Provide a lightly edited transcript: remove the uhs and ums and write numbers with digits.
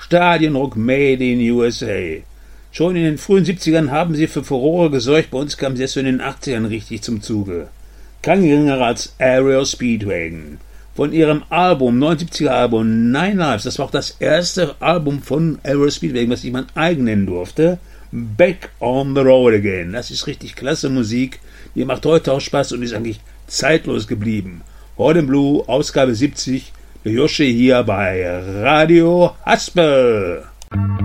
Stadionrock made in USA. Schon in den frühen 70ern haben sie für Furore gesorgt, bei uns kamen sie erst in den 80ern richtig zum Zuge. Kein geringerer als Aerial Speedwagon. Von ihrem Album, 79er Album Nine Lives, das war auch das erste Album von Aerial Speedwagon, was ich mein eigen nennen durfte, Back on the Road Again. Das ist richtig klasse Musik, die macht heute auch Spaß und ist eigentlich zeitlos geblieben. Heute im Blue, Ausgabe 70, der Josche hier bei Radio Haspel.